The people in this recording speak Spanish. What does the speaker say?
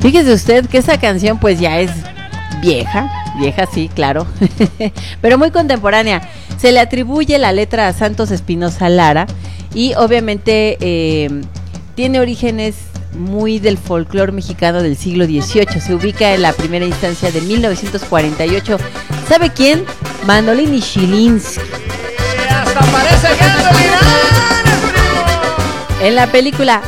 Fíjese usted que esa canción pues ya es vieja sí, claro, pero muy contemporánea. Se le atribuye la letra a Santos Espinosa Lara y obviamente tiene orígenes muy del folclore mexicano del siglo XVIII. Se ubica en la primera instancia de 1948. ¿Sabe quién? Manolín y Shilinsky. Hasta parece que ando mirando, primo. En la película